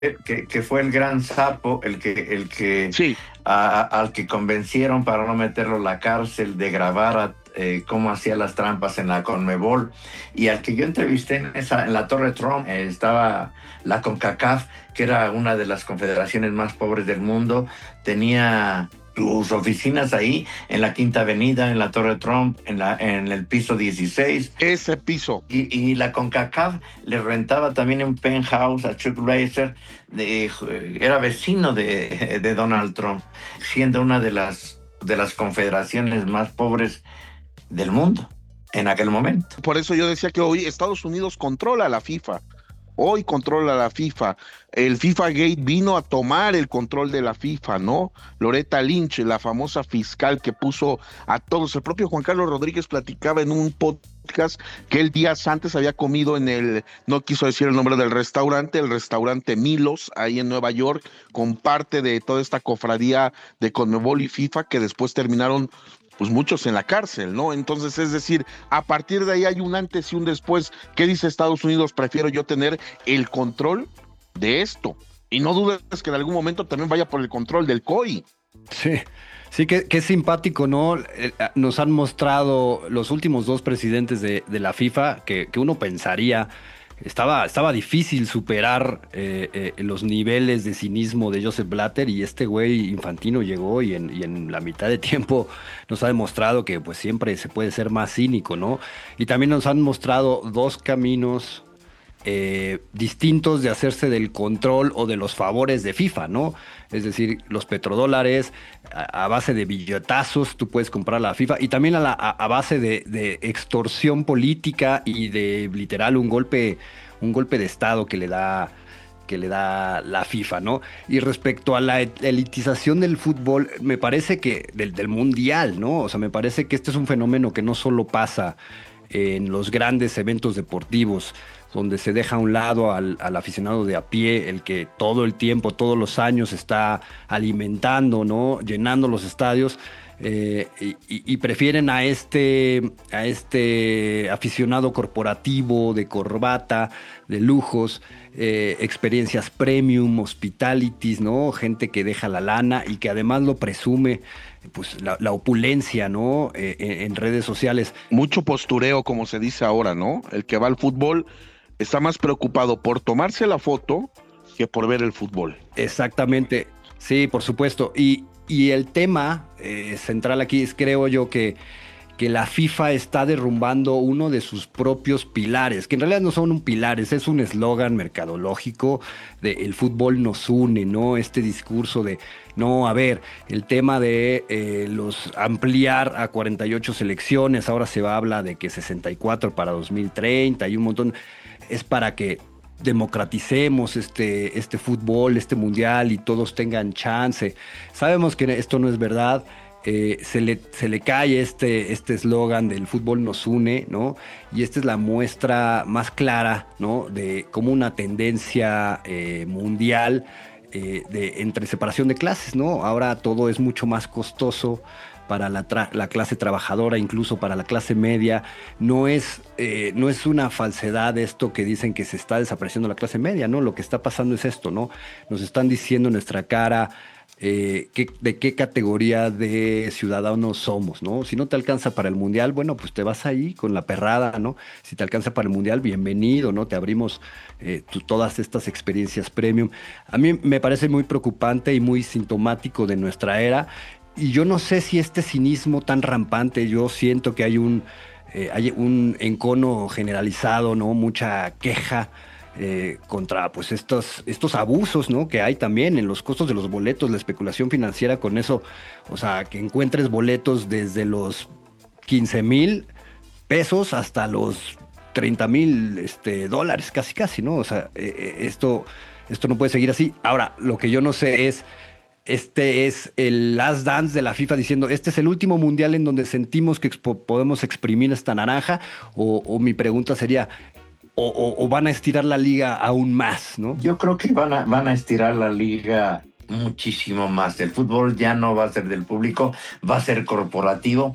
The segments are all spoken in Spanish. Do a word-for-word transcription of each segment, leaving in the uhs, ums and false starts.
que, que fue el gran sapo, el que, el que Sí, a- al que convencieron para no meterlo a la cárcel de grabar a- eh, cómo hacía las trampas en la Conmebol, y al que yo entrevisté en, esa, en la Torre Trump, eh, estaba la CONCACAF, que era una de las confederaciones más pobres del mundo, tenía sus oficinas ahí en la Quinta Avenida, en la Torre Trump, en, la, en el piso dieciséis. ese piso. Y, y la CONCACAF le rentaba también un penthouse a Chuck Blazer, de, era vecino de, de Donald Trump, siendo una de las, de las confederaciones más pobres del mundo en aquel momento. Por eso yo decía que hoy Estados Unidos controla la FIFA. Hoy controla la FIFA. El FIFA Gate vino a tomar el control de la FIFA, ¿no? Loretta Lynch, la famosa fiscal que puso a todos. El propio Juan Carlos Rodríguez platicaba en un podcast que él días antes había comido en el, no quiso decir el nombre del restaurante, el restaurante Milos, ahí en Nueva York, con parte de toda esta cofradía de Conmebol y FIFA que después terminaron pues muchos en la cárcel, ¿no? Entonces, es decir, a partir de ahí hay un antes y un después. ¿Qué dice Estados Unidos? Prefiero yo tener el control de esto. Y no dudes que en algún momento también vaya por el control del C O I. Sí, sí, que, que es simpático, ¿no? Eh, ah, Nos han mostrado los últimos dos presidentes de, de la FIFA que, que uno pensaría estaba, estaba difícil superar eh, eh, los niveles de cinismo de Joseph Blatter y este güey Infantino llegó y en, y en la mitad de tiempo nos ha demostrado que pues siempre se puede ser más cínico, ¿no? Y también nos han mostrado dos caminos eh, distintos de hacerse del control o de los favores de FIFA, ¿no? Es decir, los petrodólares a, a base de billetazos, tú puedes comprar la FIFA y también a, la- a- a base de, de extorsión política y de literal un golpe, un golpe de estado que le da que le da la FIFA, ¿no? Y respecto a la et- elitización del fútbol, me parece que del, del mundial, ¿no? O sea, me parece que este es un fenómeno que no solo pasa en los grandes eventos deportivos, donde se deja a un lado al, al aficionado de a pie, el que todo el tiempo, todos los años está alimentando, ¿no? Llenando los estadios. eh, y, y- y prefieren a este, a este aficionado corporativo de corbata, de lujos, eh, experiencias premium, hospitalities, ¿no? Gente que deja la lana y que además lo presume, pues la, la opulencia, ¿no? Eh, en en redes sociales. Mucho postureo, como se dice ahora, ¿no? El que va al fútbol está más preocupado por tomarse la foto que por ver el fútbol. Exactamente, sí, por supuesto. Y, y el tema eh, central aquí es, creo yo, que, que la FIFA está derrumbando uno de sus propios pilares, que en realidad no son un pilares, es un eslogan mercadológico de el fútbol nos une, ¿no? Este discurso de, no, a ver, el tema de eh, los ampliar a cuarenta y ocho selecciones, ahora se va a hablar de que sesenta y cuatro para dos mil treinta y un montón, es para que democraticemos este, este fútbol, este mundial y todos tengan chance. Sabemos que esto no es verdad. eh, se le, se le cae este este eslogan del fútbol nos une, ¿no? Y esta es la muestra más clara, ¿no? De cómo una tendencia eh, mundial eh, de, entre separación de clases, ¿no? Ahora todo es mucho más costoso para la, tra- la clase trabajadora, incluso para la clase media. No es, eh, no es una falsedad esto que dicen que se está desapareciendo la clase media, ¿no? Lo que está pasando es esto, ¿no? Nos están diciendo en nuestra cara eh, qué- de qué categoría de ciudadanos somos, ¿no? Si no te alcanza para el mundial, bueno, pues te vas ahí con la perrada, ¿no? Si te alcanza para el mundial, bienvenido, ¿no? Te abrimos eh, tu- todas estas experiencias premium. A mí me parece muy preocupante y muy sintomático de nuestra era. Y yo no sé si este cinismo tan rampante, yo siento que hay un, eh, hay un encono generalizado, ¿no? Mucha queja eh, contra pues estos, estos abusos, ¿no? Que hay también en los costos de los boletos, la especulación financiera con eso. O sea, que encuentres boletos desde los quince mil pesos hasta los treinta mil este, dólares, casi casi, ¿no? O sea, eh, eh, esto, esto no puede seguir así. Ahora, lo que yo no sé es este es el last dance de la FIFA diciendo, este es el último mundial en donde sentimos que expo- podemos exprimir esta naranja, o, o mi pregunta sería, o, o- o van a estirar la liga aún más, ¿no? Yo creo que van a, van a estirar la liga muchísimo más. El fútbol ya no va a ser del público, va a ser corporativo.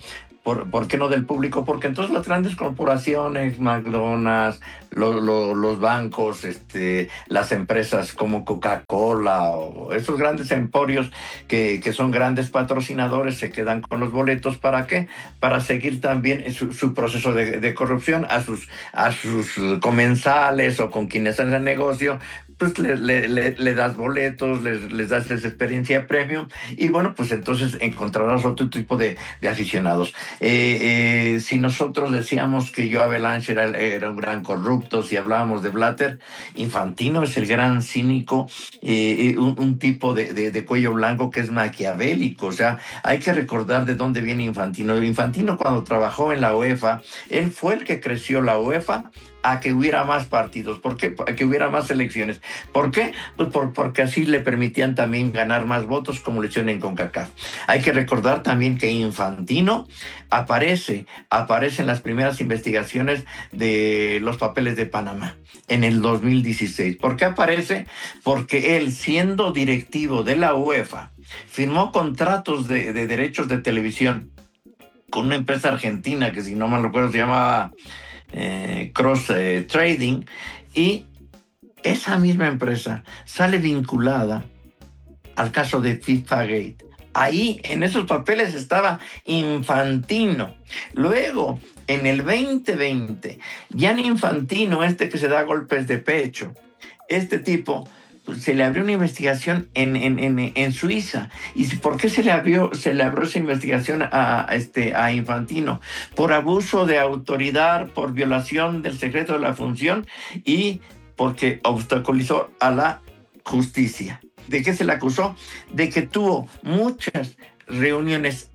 ¿Por, ¿Por qué no del público? Porque entonces las grandes corporaciones, McDonald's, lo, lo, los bancos, este, las empresas como Coca-Cola o esos grandes emporios que, que son grandes patrocinadores se quedan con los boletos. ¿Para qué? Para seguir también su, su proceso de, de corrupción a sus, a sus comensales o con quienes hacen el negocio. Pues le, le, le, le das boletos, les, les das esa experiencia premium y bueno, pues entonces encontrarás otro tipo de, de aficionados. Eh, eh, si nosotros decíamos que Joe Avalanche era, era un gran corrupto, si hablábamos de Blatter, Infantino es el gran cínico, eh, un, un tipo de, de, de cuello blanco que es maquiavélico. O sea, hay que recordar de dónde viene Infantino. Infantino, cuando trabajó en la UEFA, él fue el que creció la UEFA a que hubiera más partidos. ¿Por qué? A que hubiera más elecciones. ¿Por qué? Pues por, porque así le permitían también ganar más votos, como lo hicieron en CONCACAF. Hay que recordar también que Infantino aparece, aparece en las primeras investigaciones de los papeles de Panamá en el dos mil dieciséis. ¿Por qué aparece? Porque él, siendo directivo de la UEFA, firmó contratos de, de derechos de televisión con una empresa argentina que, si no mal recuerdo, se llamaba Eh, Cross eh, Trading, y esa misma empresa sale vinculada al caso de FIFA Gate. Ahí en esos papeles estaba Infantino. Luego, en el veinte veinte, Gianni Infantino, este que se da golpes de pecho, este tipo, pues, se le abrió una investigación en, en, en, en Suiza. ¿Y por qué se le abrió, se le abrió esa investigación a, a, este, a Infantino? Por abuso de autoridad, por violación del secreto de la función y porque obstaculizó a la justicia. ¿De qué se le acusó? De que tuvo muchas reuniones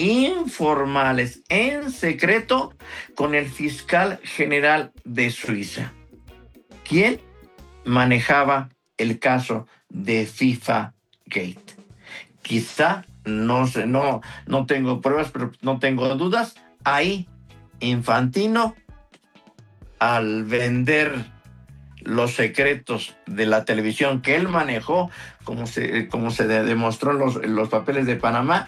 informales en secreto con el fiscal general de Suiza, quien manejaba el caso de FIFA Gate. Quizá, no sé, no, no tengo pruebas, pero no tengo dudas, ahí Infantino, al vender los secretos de la televisión que él manejó, como se, como se demostró en los, en los papeles de Panamá,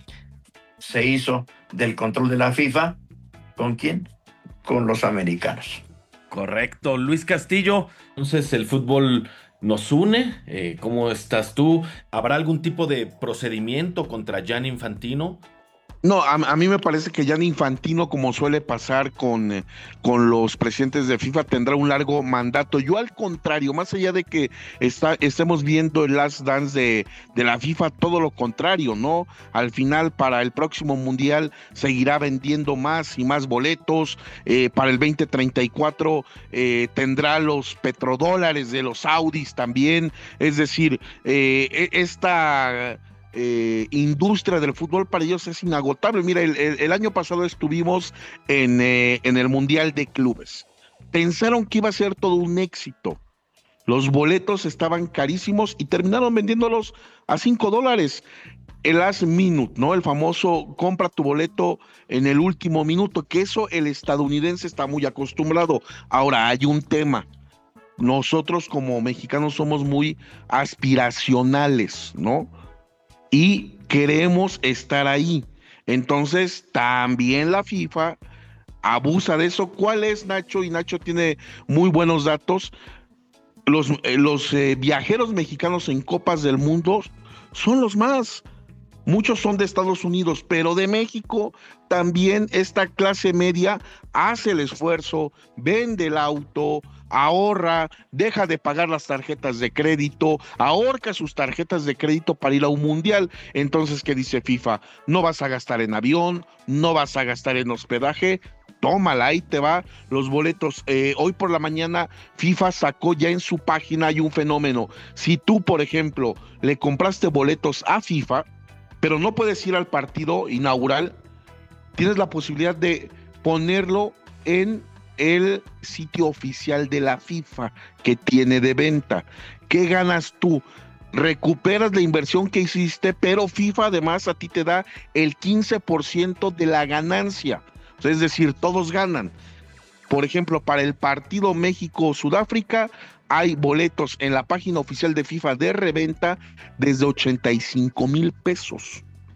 se hizo del control de la FIFA. ¿Con quién? Con los americanos. Correcto. Luis Castillo, entonces el fútbol nos une. Eh, ¿Cómo estás tú? ¿Habrá algún tipo de procedimiento contra Gianni Infantino? No, a, a mí me parece que Gianni Infantino, como suele pasar con, eh, con los presidentes de FIFA, tendrá un largo mandato. Yo, al contrario, más allá de que está, estemos viendo el Last Dance de, de la FIFA, todo lo contrario, ¿no? Al final, para el próximo Mundial, seguirá vendiendo más y más boletos. Eh, para el veinte treinta y cuatro eh, tendrá los petrodólares de los Saudis también. Es decir, eh, esta... Eh, industria del fútbol para ellos es inagotable. Mira, el, el, el año pasado estuvimos en, eh, en el Mundial de Clubes. Pensaron que iba a ser todo un éxito. Los boletos estaban carísimos y terminaron vendiéndolos a cinco dólares. El last minute, ¿no? El famoso compra tu boleto en el último minuto, que eso el estadounidense está muy acostumbrado. Ahora, hay un tema. Nosotros como mexicanos somos muy aspiracionales, ¿no? Y queremos estar ahí. Entonces, también la FIFA abusa de eso. ¿Cuál es, Nacho? Y Nacho tiene muy buenos datos. Los, eh, los eh, viajeros mexicanos en Copas del Mundo son los más. Muchos son de Estados Unidos, pero de México también esta clase media hace el esfuerzo, vende el auto, ahorra, deja de pagar las tarjetas de crédito, ahorca sus tarjetas de crédito para ir a un mundial. Entonces, ¿qué dice FIFA? No vas a gastar en avión, no vas a gastar en hospedaje, tómala, ahí te va los boletos. Eh, hoy por la mañana FIFA sacó ya en su página, hay un fenómeno. Si tú, por ejemplo, le compraste boletos a FIFA, pero no puedes ir al partido inaugural, tienes la posibilidad de ponerlo en el sitio oficial de la FIFA que tiene de venta. ¿Qué ganas tú? Recuperas la inversión que hiciste, pero FIFA además a ti te da el quince por ciento de la ganancia. O sea, es decir, todos ganan. Por ejemplo, para el partido México-Sudáfrica hay boletos en la página oficial de FIFA de reventa desde ochenta y cinco mil pesos.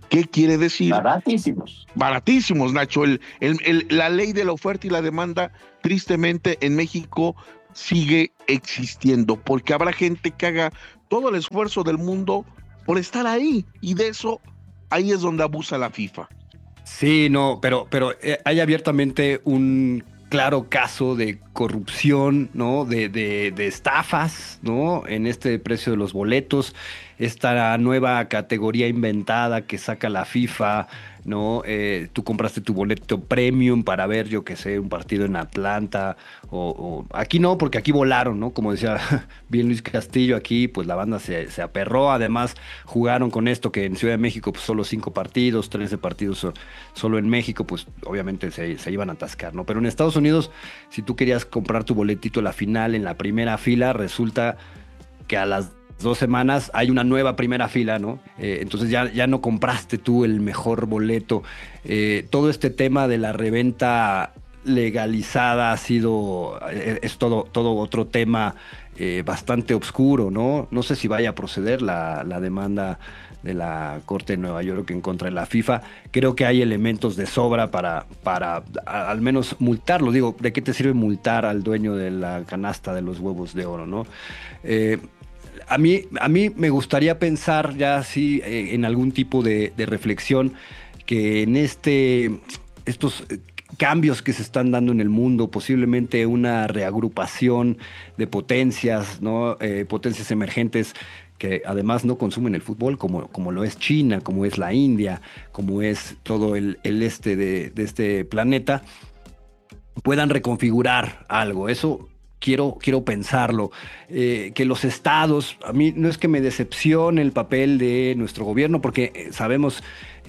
¿Qué quiere decir? Baratísimos. Baratísimos, Nacho. El, el, el, la ley de la oferta y la demanda, tristemente, en México sigue existiendo, porque habrá gente que haga todo el esfuerzo del mundo por estar ahí, y de eso, ahí es donde abusa la FIFA. Sí, no, pero, pero eh, hay abiertamente un claro caso de corrupción, ¿no? De, de, de estafas, ¿no? En este precio de los boletos, esta nueva categoría inventada que saca la FIFA, ¿no? Eh, tú compraste tu boleto premium para ver, yo qué sé, un partido en Atlanta, o, o- aquí no, porque aquí volaron, ¿no? Como decía bien Luis Castillo, aquí pues la banda se, se aperró, además jugaron con esto que en Ciudad de México pues solo cinco partidos, trece partidos so- solo en México, pues obviamente se, se iban a atascar, ¿no? Pero en Estados Unidos, si tú querías comprar tu boletito a la final en la primera fila, resulta que a las dos semanas hay una nueva primera fila, ¿no? Eh, entonces ya, ya no compraste tú el mejor boleto. Eh, todo este tema de la reventa legalizada ha sido, eh, es todo, todo otro tema eh, bastante oscuro, ¿no? No sé si vaya a proceder la, la demanda de la Corte de Nueva York en contra de la FIFA. Creo que hay elementos de sobra para, para a- al menos multarlo. Digo, ¿de qué te sirve multar al dueño de la canasta de los huevos de oro, ¿no? Eh, a mí, a mí me gustaría pensar ya así eh, en algún tipo de, de reflexión que en este, estos eh, cambios que se están dando en el mundo, posiblemente una reagrupación de potencias, ¿no? Eh, potencias emergentes que además no consumen el fútbol, como, como lo es China, como es la India, como es todo el, el este de, de este planeta, puedan reconfigurar algo. Eso quiero, quiero pensarlo. Eh, que los estados, a mí no es que me decepcione el papel de nuestro gobierno, porque eh, sabemos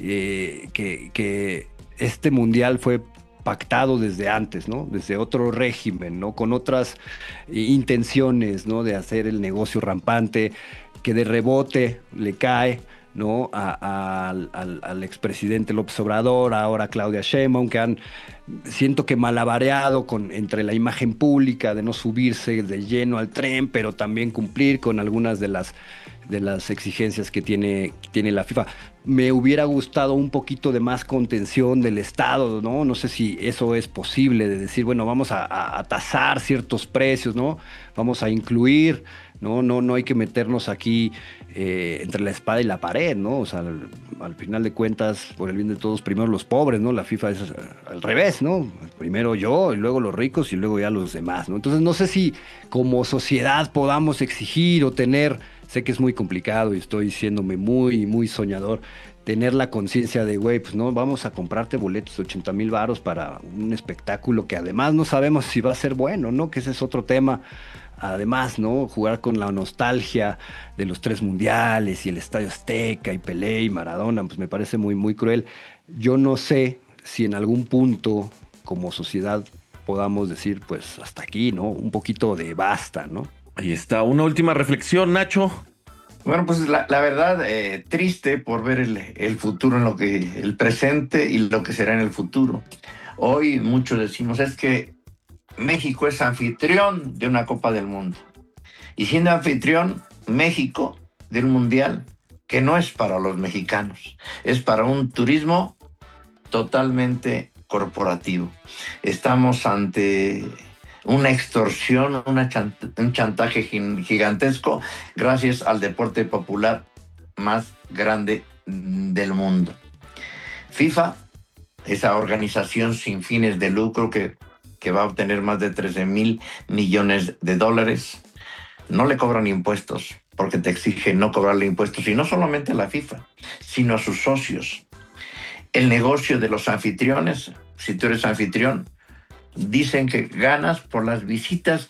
eh, que, que este mundial fue pactado desde antes, ¿no? Desde otro régimen, ¿no? Con otras eh, intenciones, ¿no? De hacer el negocio rampante, que de rebote le cae, ¿no? A- a- al, al- al expresidente López Obrador, ahora Claudia Sheinbaum, que han, siento que malabareado con, entre la imagen pública de no subirse de lleno al tren, pero también cumplir con algunas de las, de las exigencias que tiene, que tiene la FIFA. Me hubiera gustado un poquito de más contención del Estado, ¿no? No sé si eso es posible, de decir, bueno, vamos a, a, a tasar ciertos precios, ¿no? Vamos a incluir, ¿no? No, no hay que meternos aquí eh, entre la espada y la pared, ¿no? O sea, al, al final de cuentas, por el bien de todos, primero los pobres, ¿no? La FIFA es eh, al revés, ¿no? Primero yo, y luego los ricos, y luego ya los demás, ¿no? Entonces, no sé si como sociedad podamos exigir o tener, sé que es muy complicado y estoy siéndome muy, muy soñador, tener la conciencia de, güey, pues no, vamos a comprarte boletos de ochenta mil varos para un espectáculo que además no sabemos si va a ser bueno, ¿no? Que ese es otro tema. Además, ¿no? Jugar con la nostalgia de los tres mundiales y el Estadio Azteca y Pelé y Maradona, pues me parece muy, muy cruel. Yo no sé si en algún punto como sociedad podamos decir, pues hasta aquí, ¿no? Un poquito de basta, ¿no? Ahí está, una última reflexión, Nacho. Bueno, pues la, la verdad, eh, triste por ver el, el futuro en lo que, el presente y lo que será en el futuro. Hoy muchos decimos, es que México es anfitrión de una Copa del Mundo. Y siendo anfitrión, México de un mundial que no es para los mexicanos, es para un turismo totalmente corporativo. Estamos ante una extorsión, una chant- un chantaje gigantesco gracias al deporte popular más grande del mundo. FIFA, esa organización sin fines de lucro que, que va a obtener más de trece mil millones de dólares, no le cobran impuestos porque te exige no cobrarle impuestos, y no solamente a la FIFA, sino a sus socios. El negocio de los anfitriones, si tú eres anfitrión, dicen que ganas por las visitas,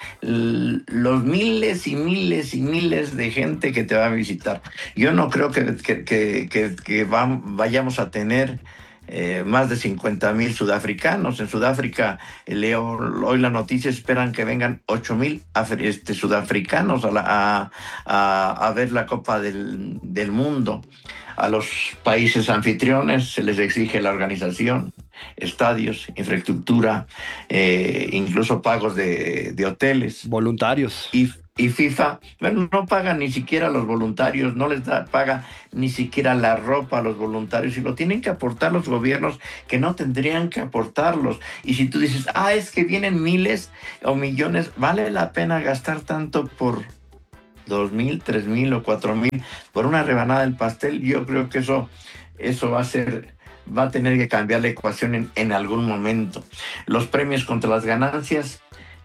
los miles y miles y miles de gente que te va a visitar. Yo no creo que, que, que, que, que va, vayamos a tener eh, más de cincuenta mil sudafricanos. En Sudáfrica, leo hoy la noticia, esperan que vengan ocho mil este, sudafricanos a, la, a, a, a ver la Copa del, del Mundo. A los países anfitriones se les exige la organización, estadios, infraestructura, eh, incluso pagos de, de hoteles. Voluntarios. Y Y FIFA, bueno, no paga ni siquiera a los voluntarios, no les da, paga ni siquiera la ropa a los voluntarios, y lo tienen que aportar los gobiernos que no tendrían que aportarlos. Y si tú dices, ah, es que vienen miles o millones, ¿vale la pena gastar tanto por dos mil, tres mil o cuatro mil por una rebanada del pastel? Yo creo que eso, eso va a ser, va a tener que cambiar la ecuación en, en algún momento. Los premios contra las ganancias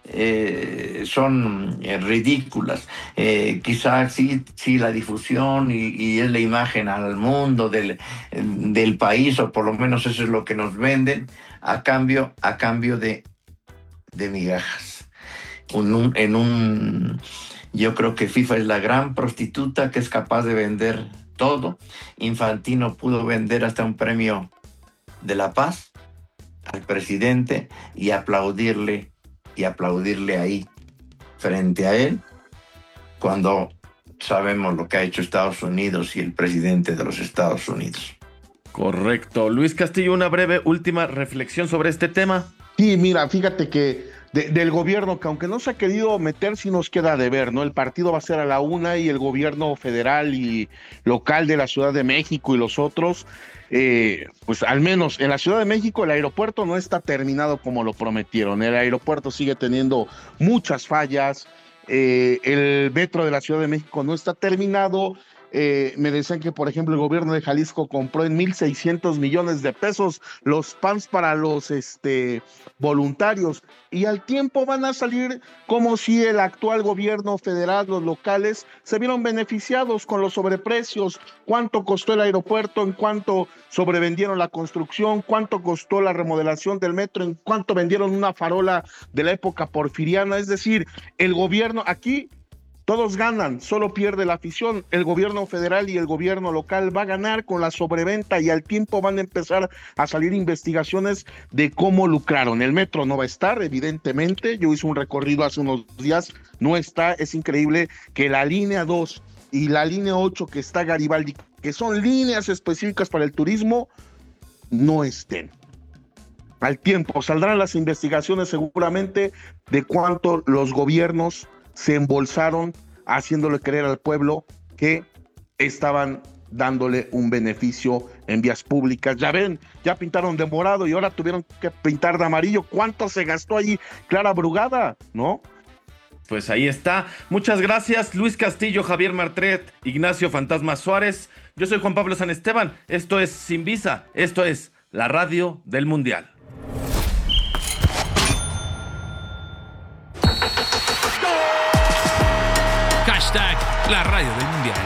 Eh, son eh, ridículas. Eh, quizás sí, sí la difusión y, y es la imagen al mundo del, del país, o por lo menos eso es lo que nos venden, a cambio, a cambio de, de migajas. Un, un, en un, yo creo que FIFA es la gran prostituta que es capaz de vender todo. Infantino pudo vender hasta un premio de la paz al presidente y aplaudirle y aplaudirle ahí frente a él, cuando sabemos lo que ha hecho Estados Unidos y el presidente de los Estados Unidos. Correcto. Luis Castillo, una breve última reflexión sobre este tema. Sí, mira, fíjate que de, del gobierno, que aunque no se ha querido meter, sí nos queda de ver, ¿no? El partido va a ser a la una y el gobierno federal y local de la Ciudad de México y los otros, Eh, pues al menos en la Ciudad de México el aeropuerto no está terminado como lo prometieron. El aeropuerto sigue teniendo muchas fallas, eh, el metro de la Ciudad de México no está terminado. Eh, me decían que, por ejemplo, el gobierno de Jalisco compró en mil seiscientos millones de pesos los P A Ms para los este, voluntarios, y al tiempo van a salir como si el actual gobierno federal, los locales, se vieron beneficiados con los sobreprecios. ¿Cuánto costó el aeropuerto? ¿En cuánto sobrevendieron la construcción? ¿Cuánto costó la remodelación del metro? ¿En cuánto vendieron una farola de la época porfiriana? Es decir, el gobierno aquí, todos ganan, solo pierde la afición. El gobierno federal y el gobierno local va a ganar con la sobreventa, y al tiempo van a empezar a salir investigaciones de cómo lucraron. El metro no va a estar, evidentemente. Yo hice un recorrido hace unos días, no está. Es increíble que la línea dos y la línea ocho que está Garibaldi, que son líneas específicas para el turismo, no estén. Al tiempo saldrán las investigaciones seguramente de cuánto los gobiernos se embolsaron haciéndole creer al pueblo que estaban dándole un beneficio en vías públicas. Ya ven, ya pintaron de morado y ahora tuvieron que pintar de amarillo. ¿Cuánto se gastó allí Clara Brugada? ¿No? Pues ahí está. Muchas gracias, Luis Castillo, Javier Martret, Ignacio Fantasma Suárez. Yo soy Juan Pablo San Esteban. Esto es Sin Visa. Esto es la radio del Mundial. Hashtag la radio del Mundial.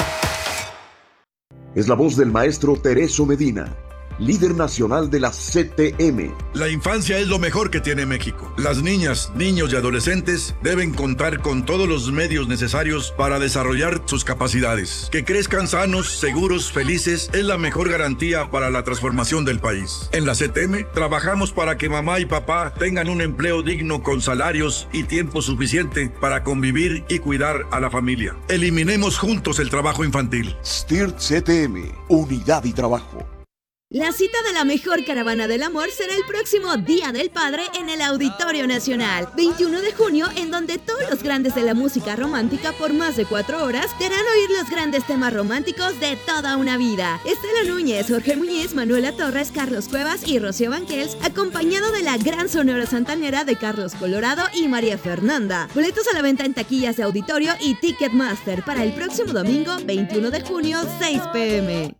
Es la voz del maestro Tereso Medina, líder nacional de la C T M. La infancia es lo mejor que tiene México. Las niñas, niños y adolescentes deben contar con todos los medios necesarios para desarrollar sus capacidades. Que crezcan sanos, seguros, felices es la mejor garantía para la transformación del país. En la C T M trabajamos para que mamá y papá tengan un empleo digno con salarios y tiempo suficiente para convivir y cuidar a la familia. Eliminemos juntos el trabajo infantil. S T I R T C T M, unidad y trabajo. La cita de la mejor caravana del amor será el próximo Día del Padre en el Auditorio Nacional, veintiuno de junio, en donde todos los grandes de la música romántica por más de cuatro horas te harán oír los grandes temas románticos de toda una vida. Estela Núñez, Jorge Muñiz, Manuela Torres, Carlos Cuevas y Rocío Banquels, acompañado de la gran sonora santanera de Carlos Colorado y María Fernanda. Boletos a la venta en taquillas de Auditorio y Ticketmaster para el próximo domingo, veintiuno de junio, seis pe eme.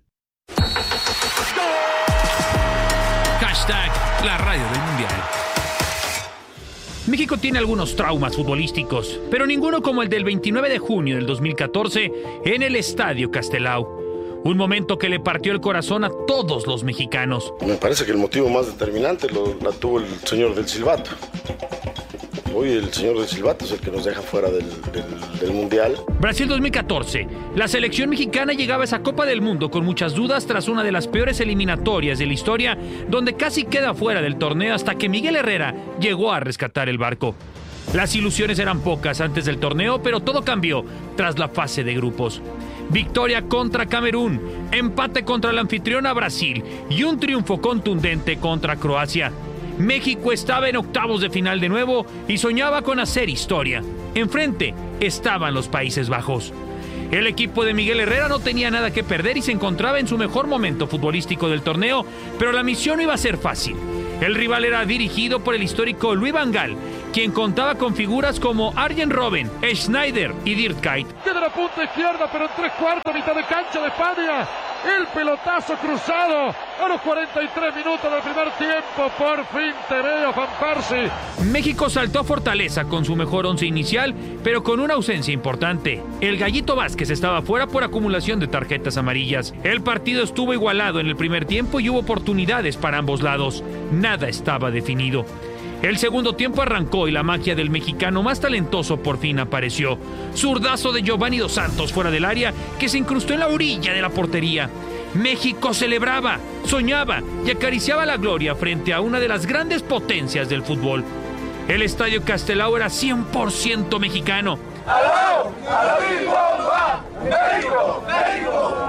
Hashtag la radio del Mundial. México tiene algunos traumas futbolísticos, pero ninguno como el del veintinueve de junio del dos mil catorce en el Estadio Castelao. Un momento que le partió el corazón a todos los mexicanos. Me parece que el motivo más determinante lo, la tuvo el señor del silbato. Hoy el señor del silbato es el que nos deja fuera del, del, del Mundial. Brasil dos mil catorce. La selección mexicana llegaba a esa Copa del Mundo con muchas dudas tras una de las peores eliminatorias de la historia, donde casi queda fuera del torneo hasta que Miguel Herrera llegó a rescatar el barco. Las ilusiones eran pocas antes del torneo, pero todo cambió tras la fase de grupos. Victoria contra Camerún, empate contra la anfitriona Brasil y un triunfo contundente contra Croacia. México estaba en octavos de final de nuevo y soñaba con hacer historia. Enfrente, estaban los Países Bajos. El equipo de Miguel Herrera no tenía nada que perder y se encontraba en su mejor momento futbolístico del torneo, pero la misión no iba a ser fácil. El rival era dirigido por el histórico Louis van Gaal, quien contaba con figuras como Arjen Robben, Schneider y Dirk Kuyt. Queda la punta izquierda, pero en tres cuartos, mitad de cancha de España. El pelotazo cruzado a los cuarenta y tres minutos del primer tiempo. Por fin te veo, Van Persie. México saltó a fortaleza con su mejor once inicial, pero con una ausencia importante. El Gallito Vázquez estaba fuera por acumulación de tarjetas amarillas. El partido estuvo igualado en el primer tiempo y hubo oportunidades para ambos lados. Nada estaba definido. El segundo tiempo arrancó y la magia del mexicano más talentoso por fin apareció. Zurdazo de Giovanni Dos Santos fuera del área que se incrustó en la orilla de la portería. México celebraba, soñaba y acariciaba la gloria frente a una de las grandes potencias del fútbol. El Estadio Castelao era cien por ciento mexicano. ¡Aló! ¡Aló! ¡Bomba! ¡México! ¡México!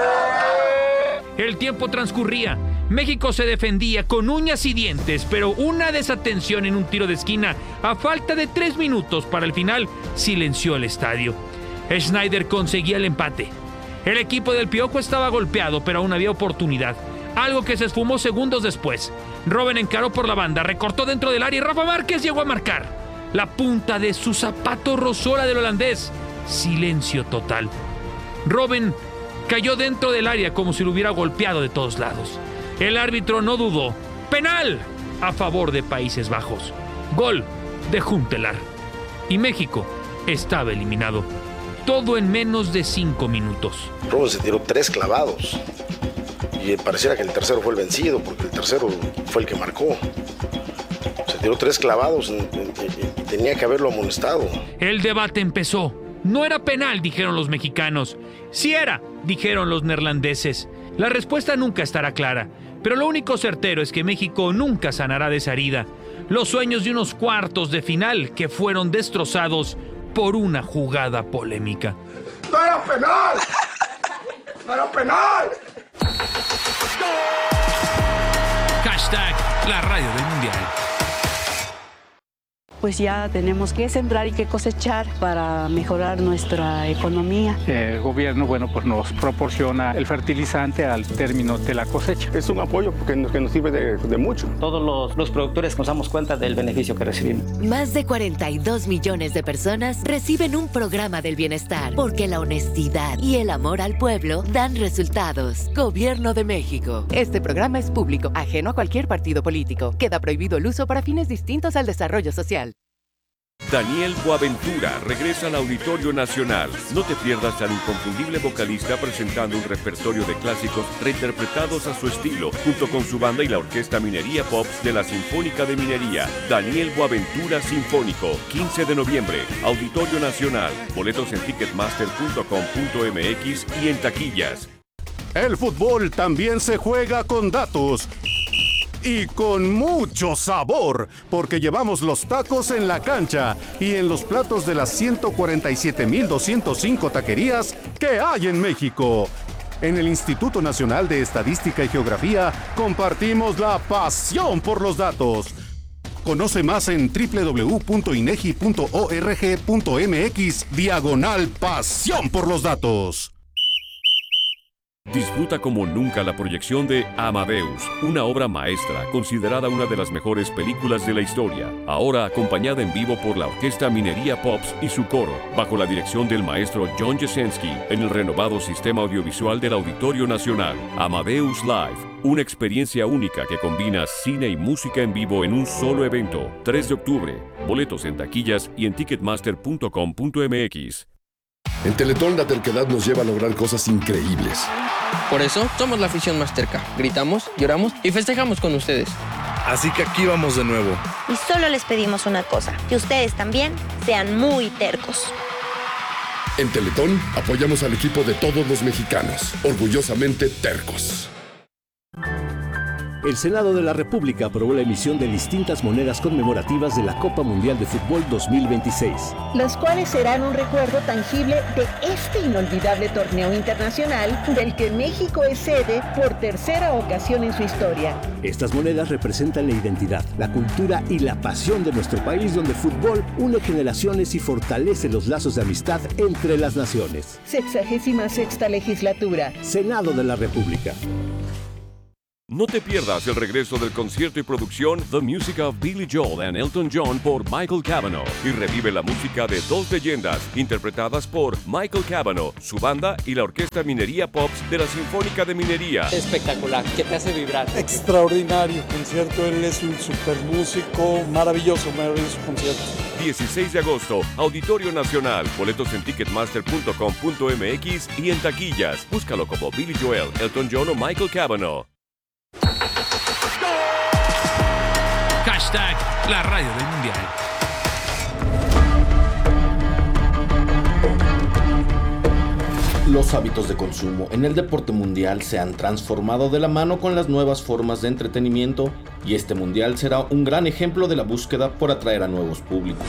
El tiempo transcurría. México se defendía con uñas y dientes, pero una desatención en un tiro de esquina, a falta de tres minutos para el final, silenció el estadio. Schneider conseguía el empate. El equipo del Piojo estaba golpeado, pero aún había oportunidad, algo que se esfumó segundos después. Robben encaró por la banda, recortó dentro del área y Rafa Márquez llegó a marcar. La punta de su zapato rozó la del holandés. Silencio total. Robben cayó dentro del área como si lo hubiera golpeado de todos lados. El árbitro no dudó. ¡Penal! A favor de Países Bajos. Gol de Huntelaar. Y México estaba eliminado. Todo en menos de cinco minutos. Robben se tiró tres clavados. Y pareciera que el tercero fue el vencido, porque el tercero fue el que marcó. Se tiró tres clavados y tenía que haberlo amonestado. El debate empezó. No era penal, dijeron los mexicanos. Sí era, dijeron los neerlandeses. La respuesta nunca estará clara. Pero lo único certero es que México nunca sanará de esa herida. Los sueños de unos cuartos de final que fueron destrozados por una jugada polémica. ¡No era penal! ¡No era penal! Hashtag la radio del mundial. Pues ya tenemos que sembrar y que cosechar para mejorar nuestra economía. El gobierno, bueno, pues nos proporciona el fertilizante al término de la cosecha. Es un apoyo que nos, que nos sirve de, de mucho. Todos los, los productores nos damos cuenta del beneficio que recibimos. Más de cuarenta y dos millones de personas reciben un programa del bienestar, porque la honestidad y el amor al pueblo dan resultados. Gobierno de México. Este programa es público, ajeno a cualquier partido político. Queda prohibido el uso para fines distintos al desarrollo social. Daniel Boaventura regresa al Auditorio Nacional. No te pierdas al inconfundible vocalista presentando un repertorio de clásicos reinterpretados a su estilo, junto con su banda y la Orquesta Minería Pops de la Sinfónica de Minería. Daniel Boaventura Sinfónico, quince de noviembre, Auditorio Nacional. Boletos en ticketmaster punto com punto m x y en taquillas. El fútbol también se juega con datos. Y con mucho sabor, porque llevamos los tacos en la cancha y en los platos de las ciento cuarenta y siete mil doscientos cinco taquerías que hay en México. En el Instituto Nacional de Estadística y Geografía compartimos la pasión por los datos. Conoce más en doble u doble u doble u punto inegi punto org punto m x diagonal pasión por los datos. Disfruta como nunca la proyección de Amadeus, una obra maestra considerada una de las mejores películas de la historia, ahora acompañada en vivo por la Orquesta Minería Pops y su coro, bajo la dirección del maestro John Jasenski, en el renovado sistema audiovisual del Auditorio Nacional. Amadeus Live, una experiencia única que combina cine y música en vivo en un solo evento. tres de octubre, boletos en taquillas y en ticketmaster punto com punto m x. En Teletón la terquedad nos lleva a lograr cosas increíbles. Por eso somos la afición más terca. Gritamos, lloramos y festejamos con ustedes. Así que aquí vamos de nuevo. Y solo les pedimos una cosa, que ustedes también sean muy tercos. En Teletón apoyamos al equipo de todos los mexicanos, orgullosamente tercos. El Senado de la República aprobó la emisión de distintas monedas conmemorativas de la Copa Mundial de Fútbol dos mil veintiséis. Los cuales serán un recuerdo tangible de este inolvidable torneo internacional del que México es sede por tercera ocasión en su historia. Estas monedas representan la identidad, la cultura y la pasión de nuestro país, donde el fútbol une generaciones y fortalece los lazos de amistad entre las naciones. Sexagésima sexta legislatura. Senado de la República. No te pierdas el regreso del concierto y producción The Music of Billy Joel and Elton John por Michael Cavanaugh y revive la música de dos leyendas interpretadas por Michael Cavanaugh, su banda y la Orquesta Minería Pops de la Sinfónica de Minería. Espectacular, que te hace vibrar. Extraordinario concierto, él es un super músico, maravilloso, maravilloso concierto. dieciséis de agosto, Auditorio Nacional, boletos en ticketmaster punto com punto m x y en taquillas. Búscalo como Billy Joel, Elton John o Michael Cavanaugh. Hashtag la radio del mundial. Los hábitos de consumo en el deporte mundial se han transformado de la mano con las nuevas formas de entretenimiento y este mundial será un gran ejemplo de la búsqueda por atraer a nuevos públicos.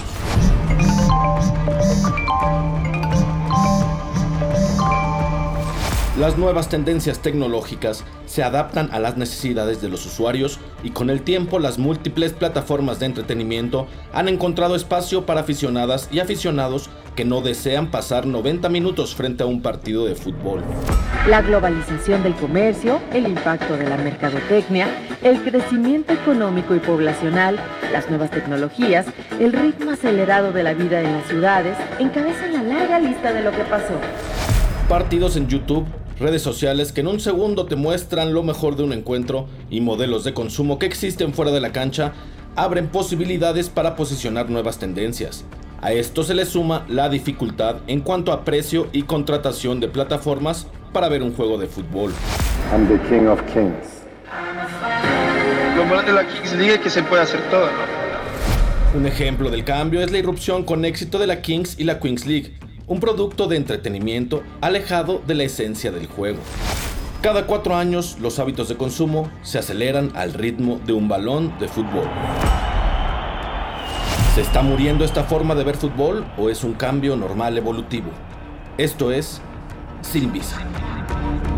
Las nuevas tendencias tecnológicas se adaptan a las necesidades de los usuarios y con el tiempo las múltiples plataformas de entretenimiento han encontrado espacio para aficionadas y aficionados que no desean pasar noventa minutos frente a un partido de fútbol. La globalización del comercio, el impacto de la mercadotecnia, el crecimiento económico y poblacional, las nuevas tecnologías, el ritmo acelerado de la vida en las ciudades encabezan la larga lista de lo que pasó. Partidos en YouTube, redes sociales que en un segundo te muestran lo mejor de un encuentro y modelos de consumo que existen fuera de la cancha abren posibilidades para posicionar nuevas tendencias. A esto se le suma la dificultad en cuanto a precio y contratación de plataformas para ver un juego de fútbol. I'm the king of kings. Lo bueno de la Kings League es que se puede hacer todo, ¿no? Un ejemplo del cambio es la irrupción con éxito de la Kings y la Queens League, un producto de entretenimiento alejado de la esencia del juego. Cada cuatro años, los hábitos de consumo se aceleran al ritmo de un balón de fútbol. ¿Se está muriendo esta forma de ver fútbol o es un cambio normal evolutivo? Esto es Sin Visa.